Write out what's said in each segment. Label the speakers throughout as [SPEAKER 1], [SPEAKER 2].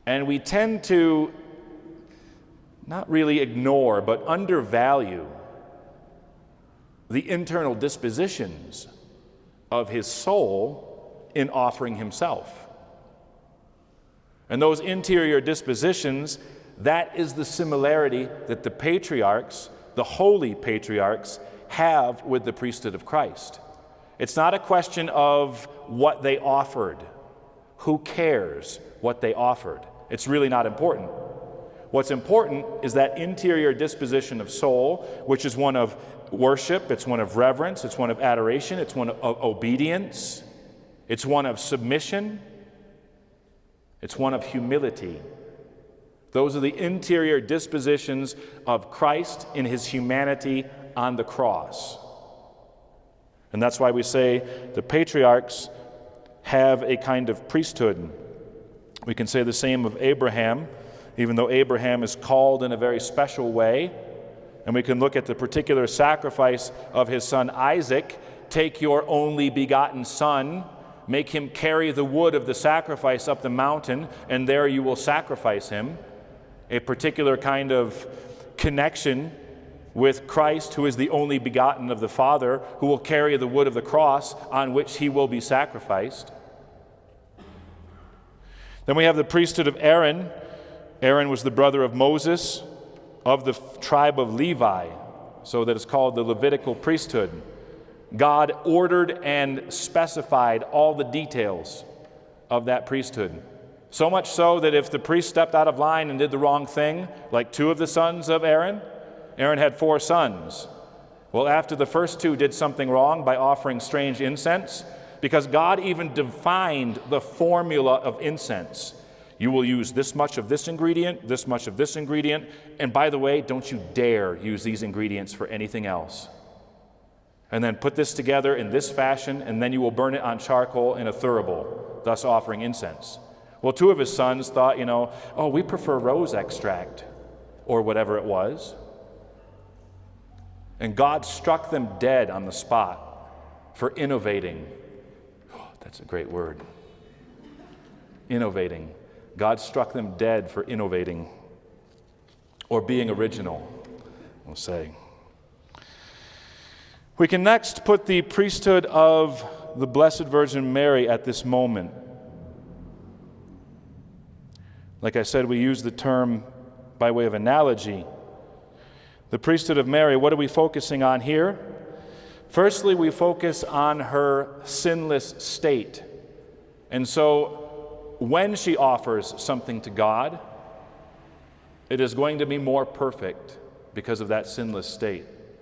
[SPEAKER 1] And we tend to not really ignore, but undervalue the internal dispositions of his soul in offering himself. And those interior dispositions, that is the similarity that the patriarchs, the holy patriarchs, have with the priesthood of Christ. It's not a question of what they offered. Who cares what they offered? It's really not important. What's important is that interior disposition of soul, which is one of worship, it's one of reverence, it's one of adoration, it's one of obedience, it's one of submission, it's one of humility. Those are the interior dispositions of Christ in his humanity on the cross. And that's why we say the patriarchs have a kind of priesthood. We can say the same of Abraham, even though Abraham is called in a very special way. And we can look at the particular sacrifice of his son Isaac. Take your only begotten son, make him carry the wood of the sacrifice up the mountain, and there you will sacrifice him. A particular kind of connection with Christ, who is the only begotten of the Father, who will carry the wood of the cross on which he will be sacrificed. Then we have the priesthood of Aaron. Aaron was the brother of Moses, of the tribe of Levi, so that it's called the Levitical priesthood. God ordered and specified all the details of that priesthood. So much so that if the priest stepped out of line and did the wrong thing, like two of the sons of Aaron, Aaron had 4 sons. Well, after the first 2 did something wrong by offering strange incense, because God even defined the formula of incense. You will use this much of this ingredient, this much of this ingredient, and by the way, don't you dare use these ingredients for anything else. And then put this together in this fashion, and then you will burn it on charcoal in a thurible, thus offering incense. Well, 2 of his sons thought, we prefer rose extract, or whatever it was. And God struck them dead on the spot for innovating. Oh, that's a great word. Innovating. God struck them dead for innovating, or being original, we'll say. We can next put the priesthood of the Blessed Virgin Mary at this moment. Like I said, we use the term by way of analogy. The priesthood of Mary, what are we focusing on here? Firstly, we focus on her sinless state. And so, when she offers something to God, it is going to be more perfect because of that sinless state.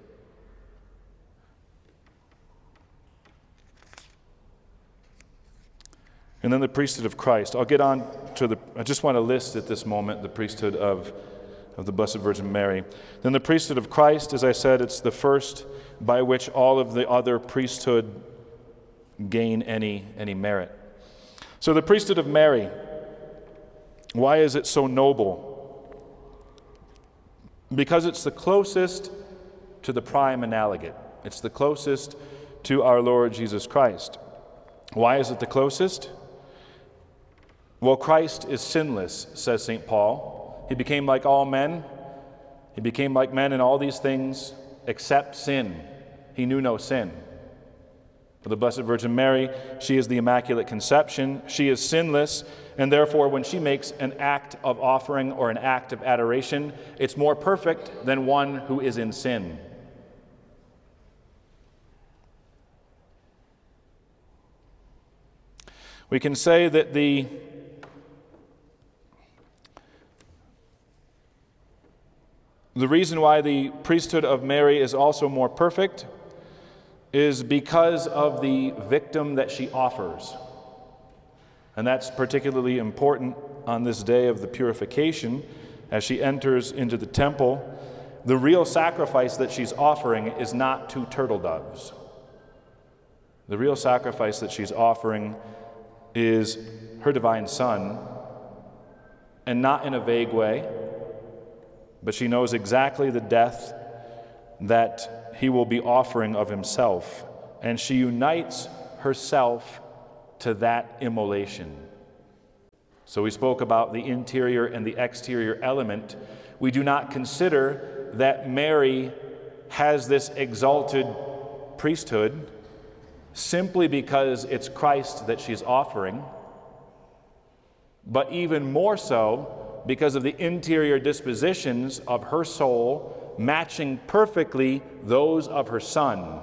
[SPEAKER 1] And then the priesthood of Christ. I'll get on to I just want to list at this moment the priesthood of the Blessed Virgin Mary. Then the priesthood of Christ, as I said, it's the first by which all of the other priesthood gain any merit. So the priesthood of Mary, why is it so noble? Because it's the closest to the prime analogot. It's the closest to our Lord Jesus Christ. Why is it the closest? Well, Christ is sinless, says St. Paul. He became like all men. He became like men in all these things except sin. He knew no sin. For the Blessed Virgin Mary, she is the Immaculate Conception. She is sinless, and therefore when she makes an act of offering or an act of adoration, it's more perfect than one who is in sin. We can say that the reason why the priesthood of Mary is also more perfect is because of the victim that she offers. And that's particularly important on this day of the purification as she enters into the temple. The real sacrifice that she's offering is not 2 turtle doves. The real sacrifice that she's offering is her divine Son, and not in a vague way, but she knows exactly the death that he will be offering of himself, and she unites herself to that immolation. So we spoke about the interior and the exterior element. We do not consider that Mary has this exalted priesthood simply because it's Christ that she's offering, but even more so because of the interior dispositions of her soul matching perfectly those of her Son.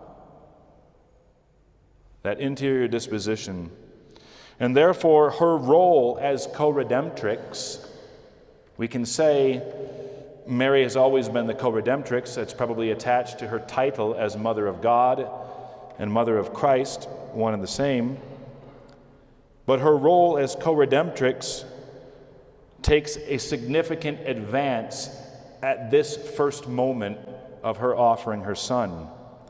[SPEAKER 1] That interior disposition. And therefore, her role as co-redemptrix, we can say Mary has always been the co-redemptrix. It's probably attached to her title as Mother of God and Mother of Christ, one and the same. But her role as co-redemptrix takes a significant advance at this first moment of her offering her Son.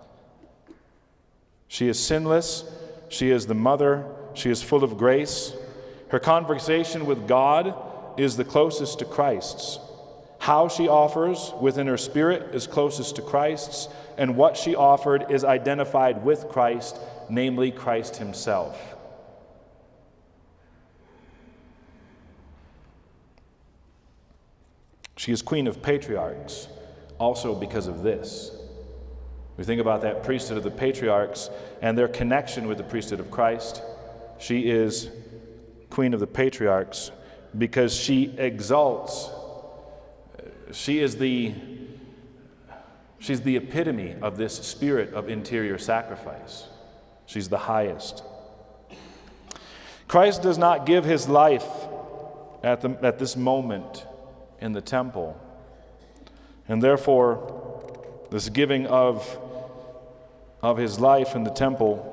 [SPEAKER 1] She is sinless. She is the mother. She is full of grace. Her conversation with God is the closest to Christ's. How she offers within her spirit is closest to Christ's, and what she offered is identified with Christ, namely Christ himself. She is Queen of Patriarchs, also because of this. We think about that priesthood of the patriarchs and their connection with the priesthood of Christ. She is Queen of the Patriarchs because she exalts. She's the epitome of this spirit of interior sacrifice. She's the highest. Christ does not give his life at this moment in the temple. And therefore, this giving of his life in the temple,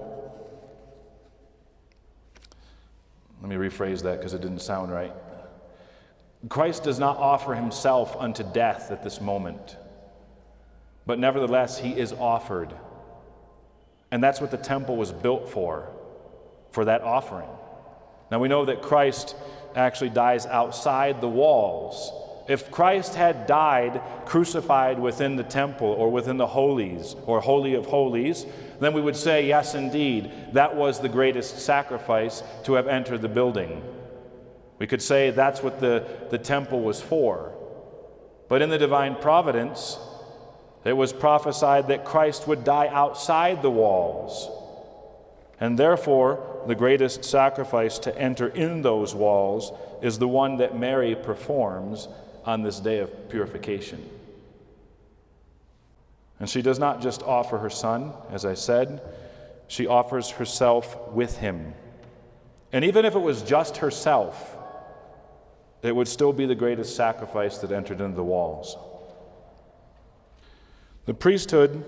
[SPEAKER 1] let me rephrase that because it didn't sound right. Christ does not offer himself unto death at this moment, but nevertheless he is offered. And that's what the temple was built for that offering. Now we know that Christ actually dies outside the walls. If Christ had died crucified within the temple or within the holies or holy of holies, then we would say, yes, indeed, that was the greatest sacrifice to have entered the building. We could say that's what the temple was for. But in the divine providence, it was prophesied that Christ would die outside the walls. And therefore, the greatest sacrifice to enter in those walls is the one that Mary performs on this day of purification. And she does not just offer her Son, as I said, she offers herself with him. And even if it was just herself, it would still be the greatest sacrifice that entered into the walls. The priesthood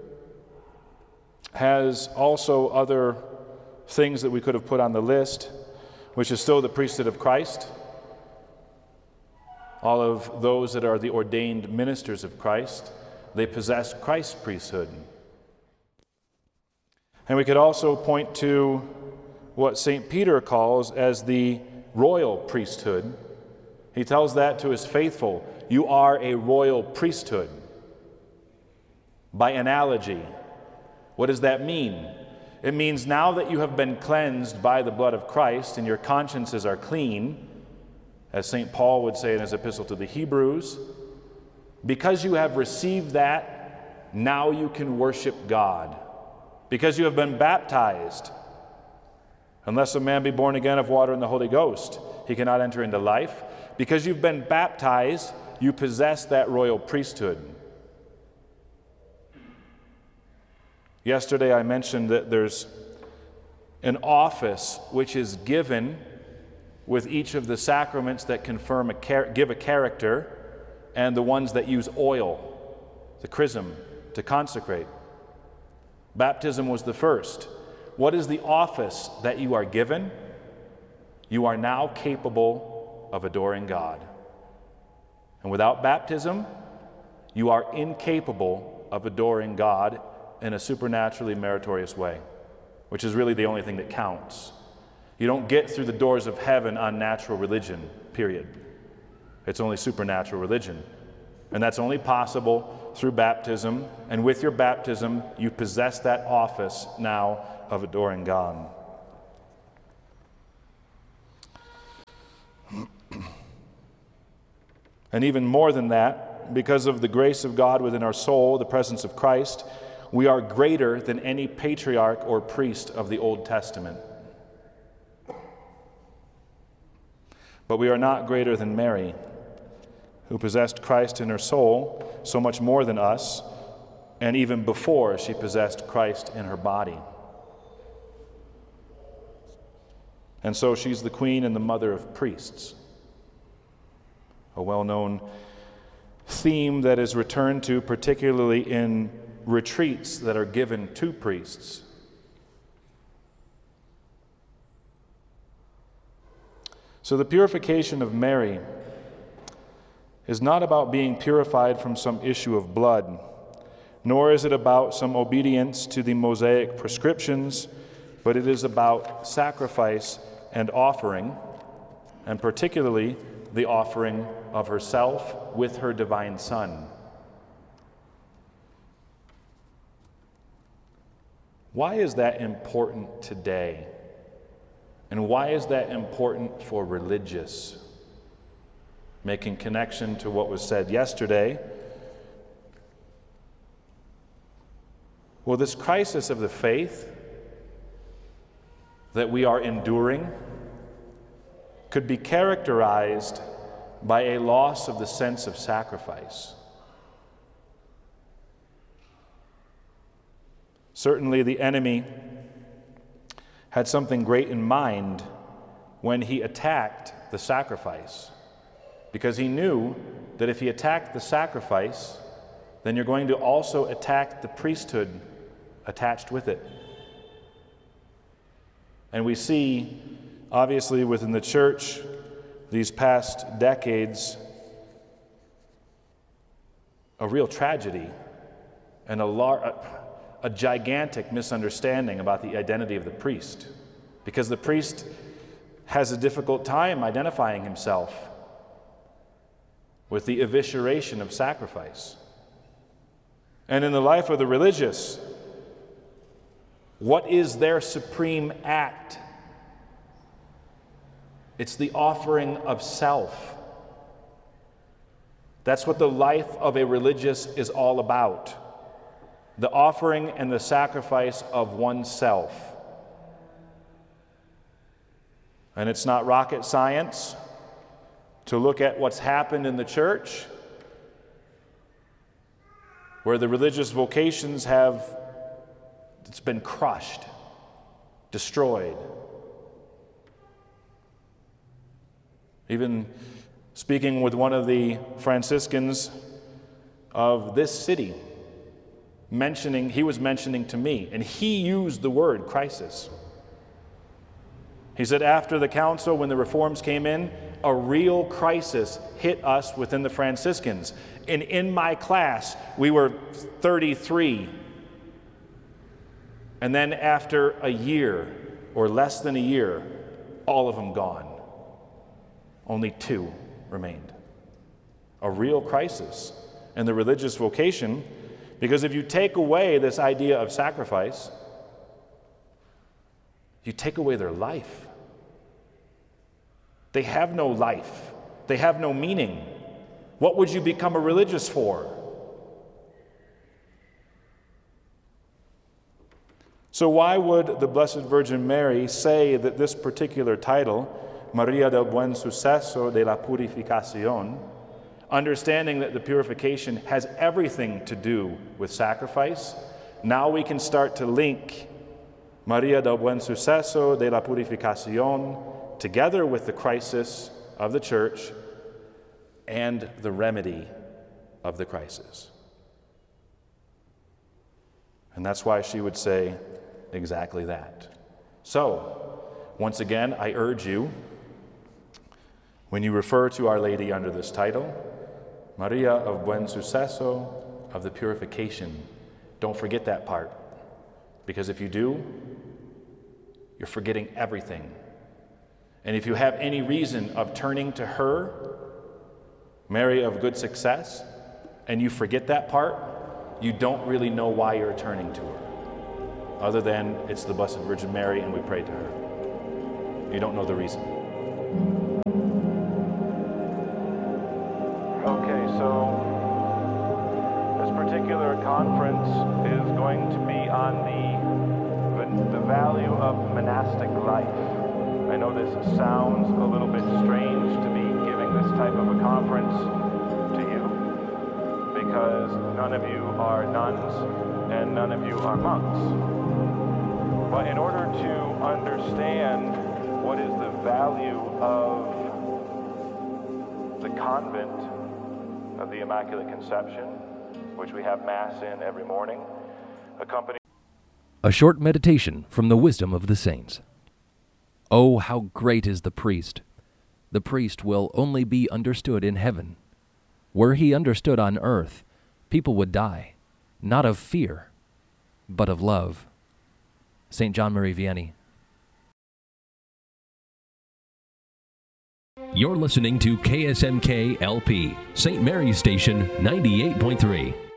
[SPEAKER 1] has also other things that we could have put on the list, which is still the priesthood of Christ. All of those that are the ordained ministers of Christ, they possess Christ's priesthood. And we could also point to what St. Peter calls as the royal priesthood. He tells that to his faithful. You are a royal priesthood. By analogy, what does that mean? It means now that you have been cleansed by the blood of Christ and your consciences are clean, as St. Paul would say in his epistle to the Hebrews, because you have received that, now you can worship God. Because you have been baptized, unless a man be born again of water and the Holy Ghost, he cannot enter into life. Because you've been baptized, you possess that royal priesthood. Yesterday I mentioned that there's an office which is given with each of the sacraments that confirm give a character, and the ones that use oil, the chrism, to consecrate. Baptism was the first. What is the office that you are given? You are now capable of adoring God. And without baptism, you are incapable of adoring God in a supernaturally meritorious way, which is really the only thing that counts. You don't get through the doors of heaven on natural religion, period. It's only supernatural religion. And that's only possible through baptism. And with your baptism, you possess that office now of adoring God. And even more than that, because of the grace of God within our soul, the presence of Christ, we are greater than any patriarch or priest of the Old Testament. But we are not greater than Mary, who possessed Christ in her soul so much more than us, and even before she possessed Christ in her body. And so she's the queen and the mother of priests, a well-known theme that is returned to particularly in retreats that are given to priests. So the purification of Mary is not about being purified from some issue of blood, nor is it about some obedience to the Mosaic prescriptions, but it is about sacrifice and offering, and particularly the offering of herself with her divine Son. Why is that important today? And why is that important for religious? Making connection to what was said yesterday. Well, this crisis of the faith that we are enduring could be characterized by a loss of the sense of sacrifice. Certainly, the enemy had something great in mind when he attacked the sacrifice, because he knew that if he attacked the sacrifice, then you're going to also attack the priesthood attached with it. And we see, obviously, within the church these past decades, a real tragedy and a gigantic misunderstanding about the identity of the priest, because the priest has a difficult time identifying himself with the evisceration of sacrifice. And in the life of the religious, what is their supreme act? It's the offering of self. That's what the life of a religious is all about. The offering and the sacrifice of oneself. And it's not rocket science to look at what's happened in the church, where the religious vocations it's been crushed, destroyed. Even speaking with one of the Franciscans of this city, he was mentioning to me, and he used the word crisis. He said after the council, when the reforms came in, a real crisis hit us within the Franciscans. And in my class, we were 33. And then after a year, or less than a year, all of them gone. Only 2 remained. A real crisis in the religious vocation, because if you take away this idea of sacrifice, you take away their life. They have no life. They have no meaning. What would you become a religious for? So why would the Blessed Virgin Mary say that this particular title, María del Buen Suceso de la Purificación, understanding that the purification has everything to do with sacrifice, now we can start to link María del Buen Suceso de la Purificación together with the crisis of the church and the remedy of the crisis. And that's why she would say exactly that. So, once again, I urge you, when you refer to Our Lady under this title, Maria of Buen Suceso, of the purification, don't forget that part. Because if you do, you're forgetting everything. And if you have any reason of turning to her, Mary of good success, and you forget that part, you don't really know why you're turning to her. Other than it's the Blessed Virgin Mary and we pray to her. You don't know the reason. So this particular conference is going to be on the value of monastic life. I know this sounds a little bit strange to be giving this type of a conference to you, because none of you are nuns and none of you are monks. But in order to understand what is the value of the convent of the Immaculate Conception, which we have Mass in every morning, accompanied.
[SPEAKER 2] A short meditation from the wisdom of the saints. Oh, how great is the priest! The priest will only be understood in heaven. Were he understood on earth, people would die, not of fear, but of love. St. John Marie Vianney.
[SPEAKER 3] You're listening to KSMK LP, St. Mary's Station 98.3.